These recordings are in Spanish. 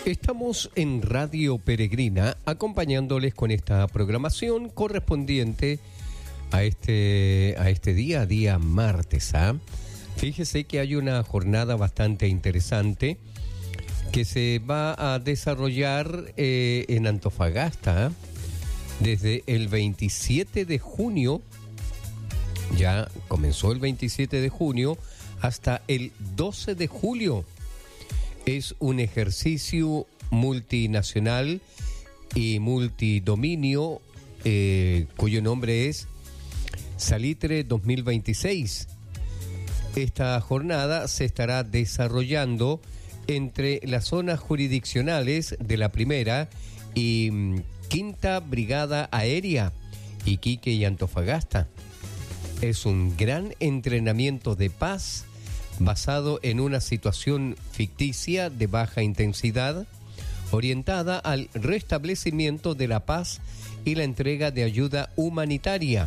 Estamos en Radio Peregrina acompañándoles con esta programación correspondiente a este día martes. Fíjese que hay una jornada bastante interesante que se va a desarrollar en Antofagasta desde el 27 de junio, ya comenzó el 27 de junio, hasta el 12 de julio. Es un ejercicio multinacional y multidominio cuyo nombre es Salitre 2026. Esta jornada se estará desarrollando entre las zonas jurisdiccionales de la primera y quinta brigada aérea, Iquique y Antofagasta. Es un gran entrenamiento de paz basado en una situación ficticia de baja intensidad, orientada al restablecimiento de la paz y la entrega de ayuda humanitaria.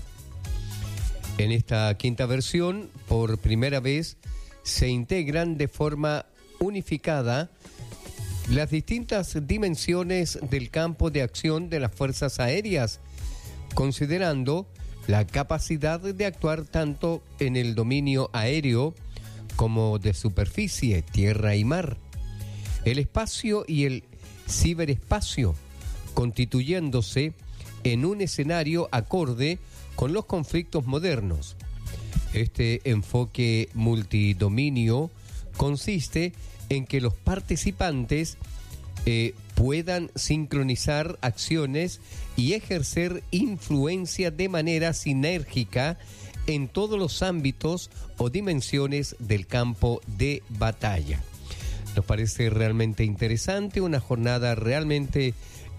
En esta quinta versión, por primera vez, se integran de forma unificada las distintas dimensiones del campo de acción de las fuerzas aéreas, considerando la capacidad de actuar tanto en el dominio aéreo como de superficie, tierra y mar, el espacio y el ciberespacio, constituyéndose en un escenario acorde con los conflictos modernos. Este enfoque multidominio consiste en que los participantes puedan sincronizar acciones y ejercer influencia de manera sinérgica en todos los ámbitos o dimensiones del campo de batalla. Nos parece realmente interesante, una jornada realmente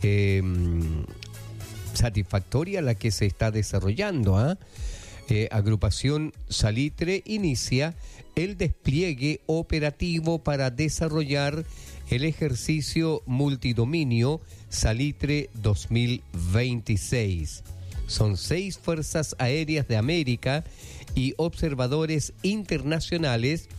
satisfactoria la que se está desarrollando. Agrupación Salitre inicia el despliegue operativo para desarrollar el ejercicio multidominio Salitre 2026. Son 6 fuerzas aéreas de América y observadores internacionales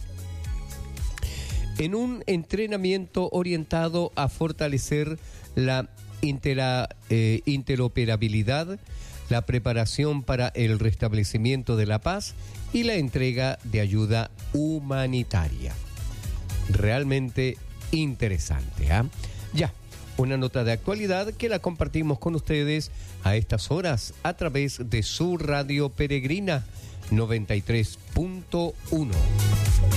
en un entrenamiento orientado a fortalecer la interoperabilidad, la preparación para el restablecimiento de la paz y la entrega de ayuda humanitaria. Realmente interesante. Ya. Una nota de actualidad que la compartimos con ustedes a estas horas a través de su Radio Peregrina 93.1.